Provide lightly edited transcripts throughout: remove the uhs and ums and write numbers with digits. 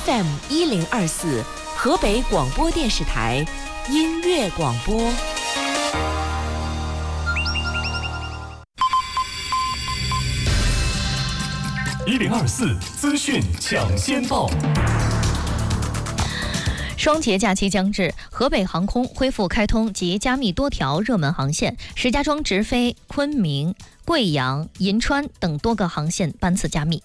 FM1024，河北广播电视台音乐广播。 1024资讯抢先报。 双节假期将至，河北航空恢复开通及加密多条热门航线，石家庄直飞昆明、贵阳、银川等多个航线班次加密。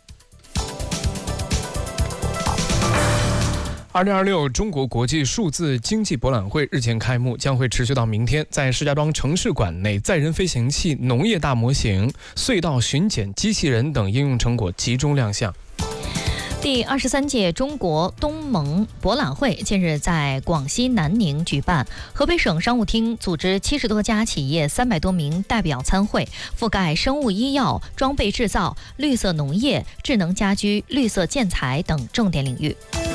2026中国国际数字经济博览会日前开幕，将会持续到明天。在石家庄城市馆内，载人飞行器、农业大模型、隧道巡检机器人等应用成果集中亮相。 第23届中国东盟博览会近日在广西南宁举办，河北省商务厅组织70多家企业300多名代表参会，覆盖生物医药、装备制造、绿色农业、智能家居、绿色建材等重点领域。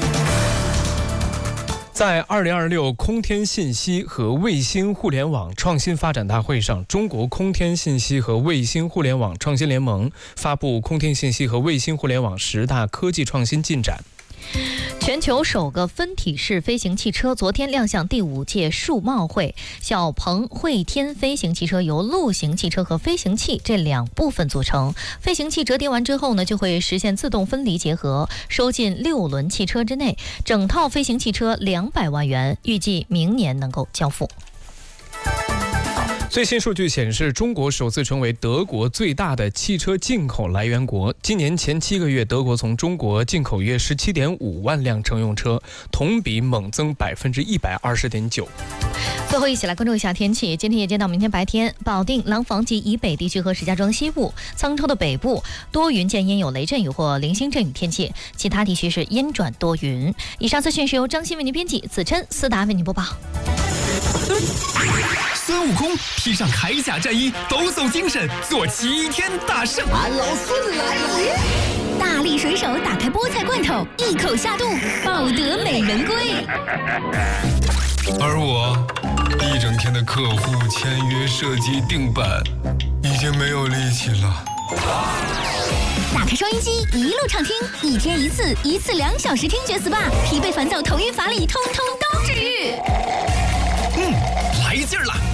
在2026空天信息和卫星互联网创新发展大会上，中国空天信息和卫星互联网创新联盟发布空天信息和卫星互联网10大科技创新进展。 全球首个分体式飞行汽车昨天亮相第5届数贸会。小鹏汇天飞行汽车由陆行汽车和飞行器这2部分组成，飞行器折叠完之后呢，就会实现自动分离结合，收进6轮汽车之内。整套飞行汽车200万元，预计明年能够交付。 最新数据显示，中国首次成为德国最大的汽车进口来源国。今年前7个月，德国从中国进口约17.5万辆乘用车，同比猛增120.9%。 最后一起来关注一下天气。今天夜间到明天白天，保定、廊坊及以北地区和石家庄西部、沧州的北部多云间阴有雷阵雨或零星阵雨天气，其他地区是阴转多云。以上资讯是由张鑫为您编辑，子琛、思达为您播报。 孙悟空披上铠甲战衣，抖擞精神，做齐天大圣。 俺老孙来了！ 大力水手打开菠菜罐头，一口下肚，抱得美人归。 而我一整天的客户签约、设计、定版，已经没有力气了。 打开收音机，一路畅听，1天1次，1次2小时听觉 SPA， 疲惫烦躁、头晕乏力，通通都治愈。 来劲儿了！